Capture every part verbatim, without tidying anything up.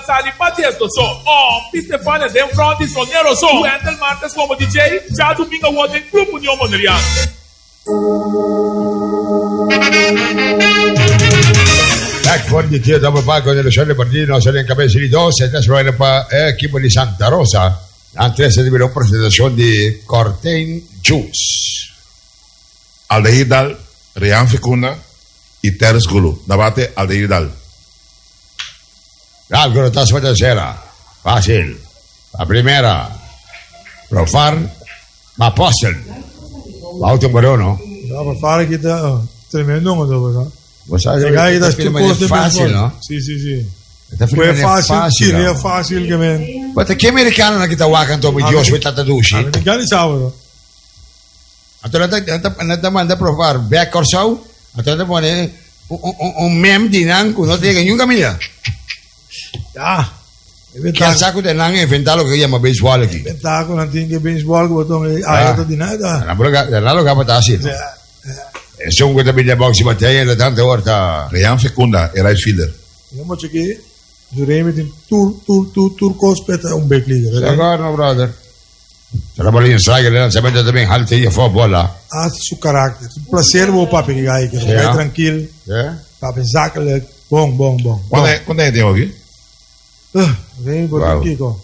Sali Patiesto so, oh, Pistefania den fronti sonero so, Wendel Martes como D J, já domingo o tem grupo União Moneriano. Back for the Tio dopo palco dello Sole Bordino, sono in cabeza di dos, e adesso è l'equipo di Santa Rosa, antes de la presentación de Corten Juice. Aldeir Dal, Rian Fecunda y Teres Gulu. Debate Aldeir Dal. Algo está suelta tercera. Fácil. La primera. Profar. Apóstol. La última no. Ja, Profar que está tremendo, ¿no? Vos sabés que está es fácil, ¿no? Sí, sí, sí. Esta Fue fácil, fácil. sí, è fácil che men. Mas che americano non che sta wakando mi Dio aspettata duci. Americani sábado. Allora da manda provar back or so. Allora pone un mem di nan non te che nunca mia. Ja. Che al sacco de nan inventalo che chiama baseball qui. Inventalo non tinge baseball che bottone aiuto di nada. La broga, la lo capata sì. E sono questa biglia box battaglia da tante volte. Rian Fecunda e right fielder. Io mo che Juremi tem tur tur tur tur cospeta un big league. Agora, brother. Sarà bene sai che il lanciamento também halte io fa bola. Ah, su caráter. Un placer vou papi que gai que vai tranquilo. É? Papi zakelijk. Bom, bom, bom. Quando é, quando é deu aqui? Ah, vem por aqui co.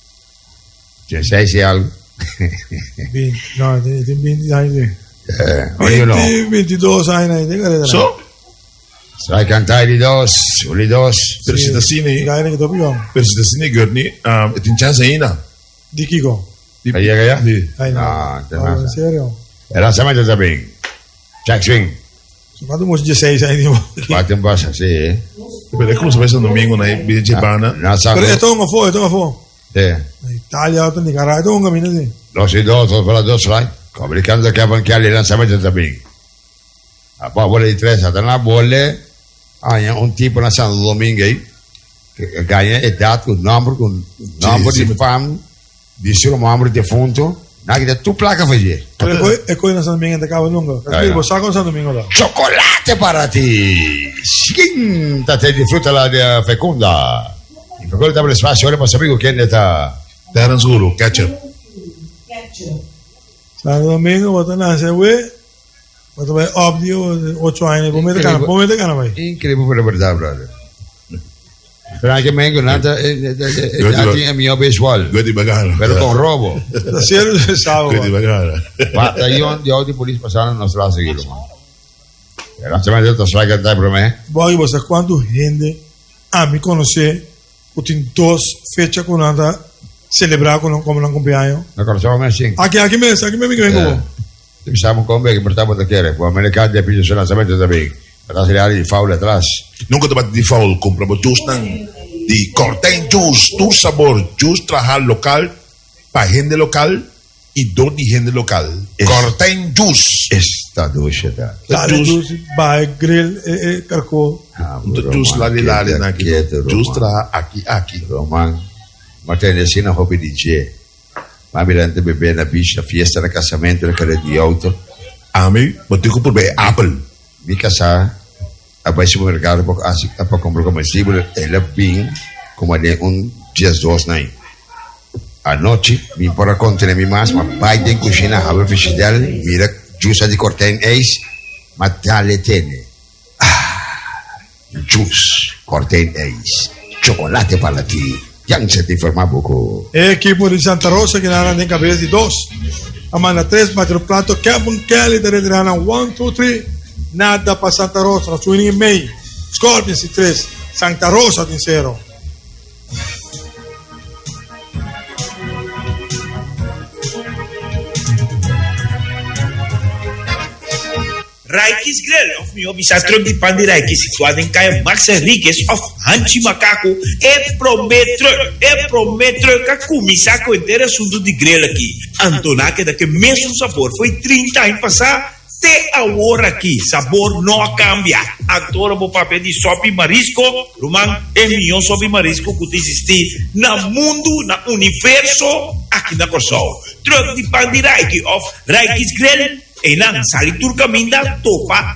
Che sei se algo. vinte, no, tem vinte anos. Eh, io no. ventidós anos aí, So? Sai cantare di dos, di dos. Per si tasini. Gai que dobbiamo. Per si tasini gurni, um, et in chance ina. Di Kiko. Di Kiko? Sì. Ai no. No, in serio. E lanciamento também. Jack swing. Quando mo dezesseis anos. Bate un po' sì. Per come se fosse domingo na Bijibana. Na sa. Però è tonga fu, è tonga fu. Eh. Italia, to Nicaragua, tonga mina sì. Lo si do, to per la dos right. Come ricando che anche al lanciamento também. A poi vuole di tre, sta na bolle. Ah, un tipo na Santo Domingo che ganha età con numero con numero di fam di solo membro defunto. Na che tu placa fazer. E coi na Santo Domingo da cava lunga. Che vos sa con Santo Domingo là. Chocolate para ti. Scinta te disfruta la de fecunda. In fecunda dable spazio ora posso amico che è ta Terence Guru, catcher. Santo Domingo botana se we. Wat wij op die ocho anni, come te cana, come te cana vai. Incredibile per la verità, brother. Però anche Mengo nata è mio baseball. Guardi bagara. Però con robo. Da serio se stavo. Guardi bagara. Guarda, io di oggi police passano non so la seguire. E non c'è mai detto sai che dai per me. Voi você quando gente a mi conosce utin dos fecha con nada celebrar con come un compleanno. Non conosciamo mai sì. Aqui aqui mesmo, aqui mesmo que vengo. Siamo con me che portiamo da chiare, può americano di più sul lanciamento da big, per la serie di foul atrás. Nunca te di foul, compramos juice di Corten Juice, tu sabor, juice trabajar local, para gente local y do di gente local. Corten Juice. Esta duce da. La juice, by grill e e carco. Juice la di la di na qui. Juice tra aqui aqui. Roman, ma te ne sina hobby di G. Ma mirante bebê na bicha, fiesta na casamento, na cara de auto. Ami, mas tu compra bem Apple. Mi casa, a vai supermercado para assim, para comprar comestível, ela bem, como ali um dia dois nem. A noite, mi para contar mi mais, mas vai tem cozinha, have festival, mira, juice de Corten Ace, matale tene. Ah, juice, Corten Ace, chocolate para ti. Yang se te informa poco. Equipo de Santa Rosa que nada en cabeza de dos. Amanda tres, Mateo Plato, Kevin Kelly, de Redrana, one, two, three. Nada para Santa Rosa, no swing in May. Scorpions y tres. Santa Rosa de cero. Raikis Grill of mio bisatro di pan di Raikis situado em Caia Max Henriquez of Hanchi Macaco e prometro e prometro que comissar com inteiro assunto de grill aqui Antoná que daqui mesmo sabor foi trinta anos passar te agora aqui sabor não cambia agora vou papel de sopa e marisco Roman é meu sopa e marisco que existe na mundo na universo aqui na Corsol truck de pan di Raikis of Raikis Grill e lang sali turkaminda topa